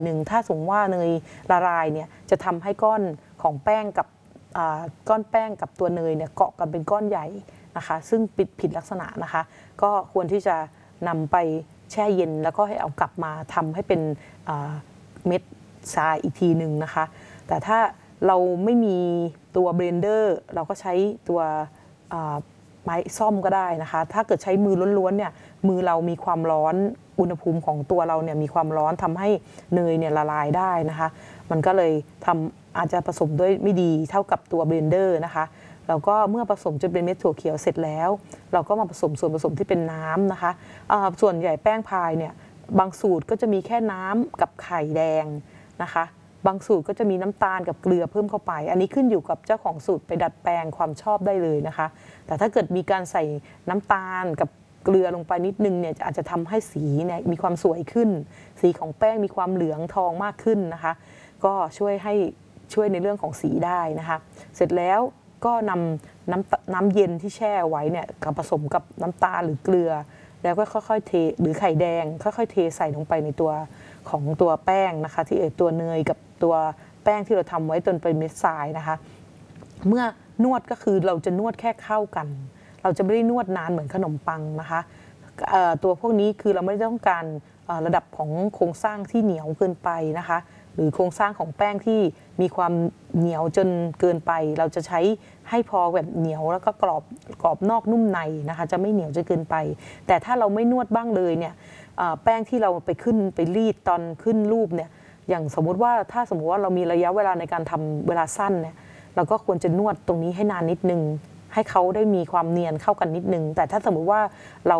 หนึ่งถ้าสมมติว่าเนยละลายเนี่ยจะทำให้ก้อนของแป้งกับก้อนแป้งกับตัวเนยเนี่ยเกาะกันเป็นก้อนใหญ่นะคะซึ่งผิดลักษณะนะคะก็ควรที่จะนำไปแช่เย็นแล้วก็ให้เอากลับมาทำให้เป็นเม็ดทรายอีกทีหนึ่งนะคะแต่ถ้าเราไม่มีตัวเบลนเดอร์เราก็ใช้ตัวไม้ซ่อมก็ได้นะคะถ้าเกิดใช้มือล้วนๆเนี่ยมือเรามีความร้อนอุณหภูมิของตัวเราเนี่ยมีความร้อนทำให้เนยเนี่ยละลายได้นะคะมันก็เลยอาจจะผสมด้วยไม่ดีเท่ากับตัวเบลนเดอร์นะคะแล้วก็เมื่อผสมจนเป็นเม็ดถั่วเขียวเสร็จแล้วเราก็มาผสมส่วนผสมที่เป็นน้ำนะคะส่วนใหญ่แป้งพายเนี่ยบางสูตรก็จะมีแค่น้ำกับไข่แดงนะคะบางสูตรก็จะมีน้ำตาลกับเกลือเพิ่มเข้าไปอันนี้ขึ้นอยู่กับเจ้าของสูตรไปดัดแปลงความชอบได้เลยนะคะแต่ถ้าเกิดมีการใส่น้ำตาลกับเกลือลงไปนิดนึงเนี่ยอาจจะทำให้สีเนี่ยมีความสวยขึ้นสีของแป้งมีความเหลืองทองมากขึ้นนะคะก็ช่วยในเรื่องของสีได้นะคะเสร็จแล้วก็นำน้ำเย็นที่แช่ไว้เนี่ยกับผสมกับน้ำตาลหรือเกลือแล้วก็ค่อยๆเทหรือไข่แดงค่อยๆเทใส่ลงไปในตัวของตัวแป้งนะคะที่ตัวเนยกับตัวแป้งที่เราทำไว้จนเป็นเม็ดทรายนะคะเมื่อนวดก็คือเราจะนวดแค่เข้ากันเราจะไม่ได้นวดนานเหมือนขนมปังนะคะตัวพวกนี้คือเราไม่ต้องการระดับของโครงสร้างที่เหนียวเกินไปนะคะหรือโครงสร้างของแป้งที่มีความเหนียวจนเกินไปเราจะใช้ให้พอแบบเหนียวแล้วก็กรอบนอกนุ่มในนะคะจะไม่เหนียวจนเกินไปแต่ถ้าเราไม่นวดบ้างเลยเนี่ยแป้งที่เราไปรีดตอนขึ้นรูปเนี่ยอย่างสมมุติว่าถ้าสมมุติว่าเรามีระยะเวลาในการทำเวลาสั้นเนี่ยเราก็ควรจะนวดตรงนี้ให้นานนิดนึงให้เขาได้มีความเนียนเข้ากันนิดนึงแต่ถ้าสมมุติว่าเรา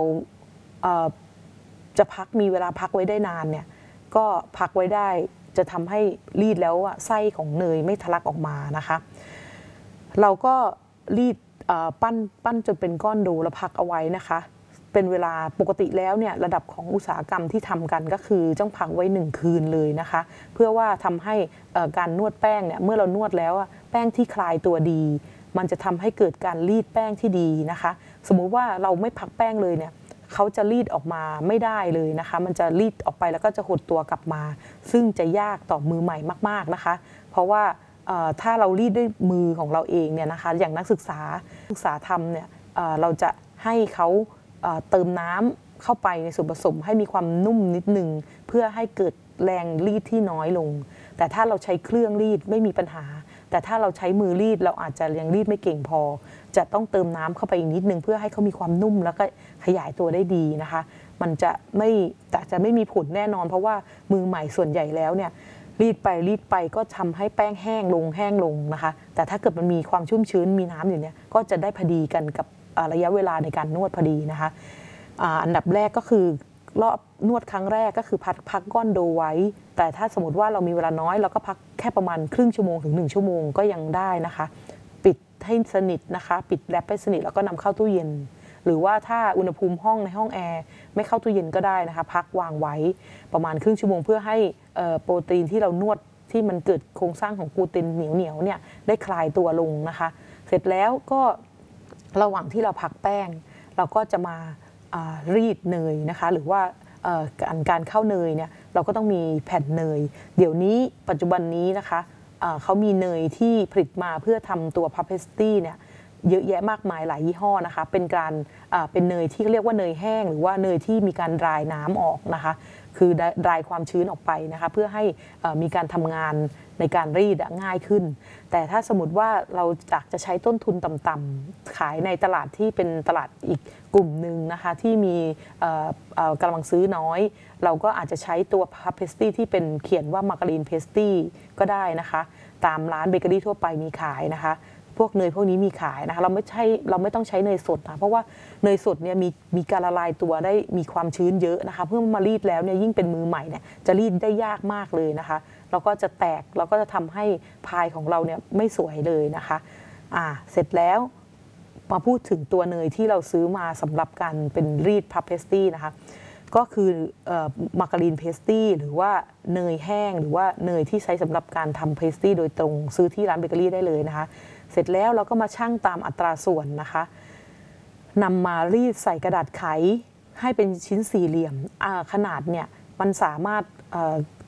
จะมีเวลาพักไว้ได้นานเนี่ยก็พักไว้ได้จะทำให้รีดแล้วไส้ของเนยไม่ทะลักออกมานะคะเราก็รีดปั้นจนเป็นก้อนโดแล้วพักเอาไว้นะคะเป็นเวลาปกติแล้วเนี่ยระดับของอุตสาหกรรมที่ทำกันก็คือต้องพักไว้1 คืนเลยนะคะเพื่อว่าทำให้การนวดแป้งเนี่ยเมื่อเรานวดแล้วแป้งที่คลายตัวดีมันจะทำให้เกิดการรีดแป้งที่ดีนะคะสมมุติว่าเราไม่พักแป้งเลยเนี่ยเขาจะรีดออกมาไม่ได้เลยนะคะมันจะรีดออกไปแล้วก็จะหดตัวกลับมาซึ่งจะยากต่อมือใหม่มากๆนะคะเพราะว่าถ้าเรารีดด้วยมือของเราเองเนี่ยนะคะอย่างนักศึกษาทำเนี่ยเราจะให้เขาเติมน้ำเข้าไปในส่วนผสมให้มีความนุ่มนิดนึงเพื่อให้เกิดแรงรีดที่น้อยลงแต่ถ้าเราใช้เครื่องรีดไม่มีปัญหาแต่ถ้าเราใช้มือรีดเราอาจจะยังรีดไม่เก่งพอจะต้องเติมน้ำเข้าไปอีกนิดนึงเพื่อให้เขามีความนุ่มแล้วก็ขยายตัวได้ดีนะคะมันจะไม่มีผลแน่นอนเพราะว่ามือใหม่ส่วนใหญ่แล้วเนี่ยรีดไปก็ทำให้แป้งแห้งลงนะคะแต่ถ้าเกิดมันมีความชุ่มชื้นมีน้ำอยู่เนี่ยก็จะได้พอดีกันกับระยะเวลาในการนวดพอดีนะคะอันดับแรกก็คือรอบนวดครั้งแรกก็คือพักก้อนโดไว้แต่ถ้าสมมติว่าเรามีเวลาน้อยเราก็พักแค่ประมาณครึ่งชั่วโมงถึง1 ชั่วโมงก็ยังได้นะคะปิดให้สนิทนะคะปิดแรปให้สนิทแล้วก็นำเข้าตู้เย็นหรือว่าถ้าอุณหภูมิห้องในห้องแอร์ไม่เข้าตู้เย็นก็ได้นะคะพักวางไว้ประมาณครึ่งชั่วโมงเพื่อให้โปรตีนที่เรานวดที่มันเกิดโครงสร้างของกลูเตนเหนียวเนี่ยได้คลายตัวลงนะคะเสร็จแล้วก็ระหว่างที่เราพักแป้งเราก็จะมารีดเนยนะคะหรือว่าการเข้าเนยเนี่ยเราก็ต้องมีแผ่นเนยเดี๋ยวนี้ปัจจุบันนี้นะคะเขามีเนยที่ผลิตมาเพื่อทำตัวพัฟเพสตี้เนี่ยเยอะแยะมากมายหลายยี่ห้อนะคะเป็นเนยที่เรียกว่าเนยแห้งหรือว่าเนยที่มีการดรายน้ำออกนะคะคือดรายความชื้นออกไปนะคะเพื่อให้มีการทำงานในการรีดง่ายขึ้นแต่ถ้าสมมติว่าเราอยากจะใช้ต้นทุนต่ำๆขายในตลาดที่เป็นตลาดอีกกลุ่มหนึ่งนะคะที่มีกำลังซื้อน้อยเราก็อาจจะใช้ตัวพัฟเพสตี้ที่เป็นเขียนว่ามาการีนเพสตี้ก็ได้นะคะตามร้านเบเกอรี่ทั่วไปมีขายนะคะพวกเนยพวกนี้มีขายนะคะเราไม่ต้องใช้เนยสดนะเพราะว่าเนยสดเนี่ยมีการละลายตัวได้มีความชื้นเยอะนะคะเพื่อมารีดแล้วเนี่ยยิ่งเป็นมือใหม่เนี่ยจะรีดได้ยากมากเลยนะคะเราก็จะแตกเราก็จะทำให้พายของเราเนี่ยไม่สวยเลยนะคะเสร็จแล้วมาพูดถึงตัวเนยที่เราซื้อมาสำหรับการเป็นรีดพัฟเพสตี้นะคะก็คือมาการีนเพสตี้หรือว่าเนยแห้งหรือว่าเนยที่ใช้สำหรับการทำเพสตี้โดยตรงซื้อที่ร้านเบเกอรี่ได้เลยนะคะเสร็จแล้วเราก็มาชั่งตามอัตราส่วนนะคะนำมารีดใส่กระดาษไขให้เป็นชิ้นสี่เหลี่ยมขนาดเนี่ยมันสามารถ